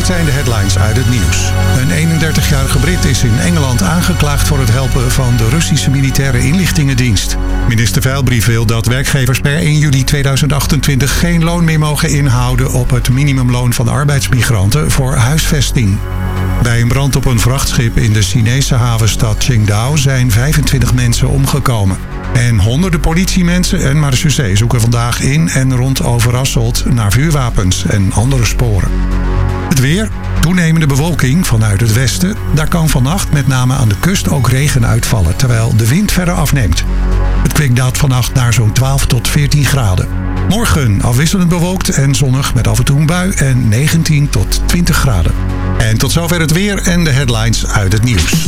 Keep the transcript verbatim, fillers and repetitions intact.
zijn de headlines uit het nieuws. Een eenendertigjarige Brit is in Engeland aangeklaagd voor het helpen van de Russische militaire inlichtingendienst. Minister Veilbrief wil dat werkgevers per één juli tweeduizend achtentwintig geen loon meer mogen inhouden op het minimumloon van arbeidsmigranten voor huisvesting. Bij een brand op een vrachtschip in de Chinese havenstad Qingdao zijn vijfentwintig mensen omgekomen. En honderden politiemensen en marechaussee zoeken vandaag in en rond Overasselt naar vuurwapens en andere sporen. Het weer, toenemende bewolking vanuit het westen. Daar kan vannacht met name aan de kust ook regen uitvallen, terwijl de wind verder afneemt. Het kwik daalt vannacht naar zo'n twaalf tot veertien graden. Morgen afwisselend bewolkt en zonnig met af en toe een bui en negentien tot twintig graden. En tot zover het weer en de headlines uit het nieuws.